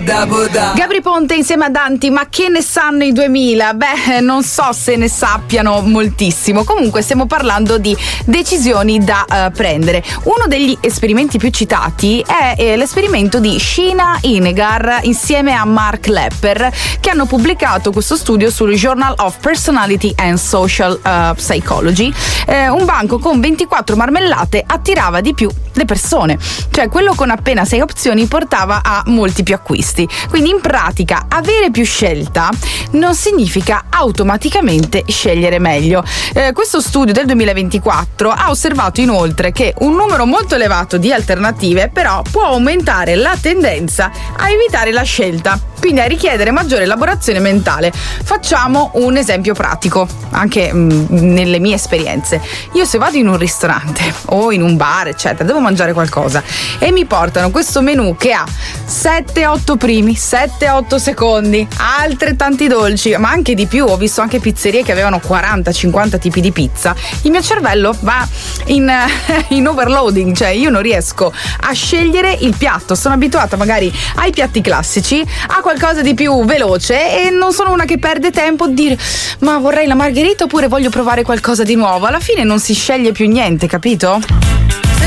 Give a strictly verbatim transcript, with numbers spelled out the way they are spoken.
Gabry Ponte insieme a Danti, ma che ne sanno i duemila? Beh, non so se ne sappiano moltissimo. Comunque stiamo parlando di decisioni da uh, prendere. Uno degli esperimenti più citati è eh, l'esperimento di Sheena Iyengar insieme a Mark Lepper, che hanno pubblicato questo studio sul Journal of Personality and Social uh, Psychology. Eh, un banco con ventiquattro marmellate attirava di più le persone, cioè quello con appena sei opzioni portava a molti più acquisti. Quindi in pratica avere più scelta non significa automaticamente scegliere meglio. Eh, questo studio del duemilaventiquattro ha osservato inoltre che un numero molto elevato di alternative però può aumentare la tendenza a evitare la scelta, quindi a richiedere maggiore elaborazione mentale. Facciamo un esempio pratico, anche mh, nelle mie esperienze. Io se vado in un ristorante o in un bar, eccetera, devo mangiare qualcosa e mi portano questo menù che ha sette otto primi, sette otto secondi, altrettanti dolci, ma anche di più. Ho visto anche pizzerie che avevano quaranta cinquanta tipi di pizza. Il mio cervello va in, in overloading, cioè io non riesco a scegliere il piatto. Sono abituata magari ai piatti classici, a qualcosa di più veloce, e non sono una che perde tempo a dire ma vorrei la margherita oppure voglio provare qualcosa di nuovo. Alla fine non si sceglie più niente, capito?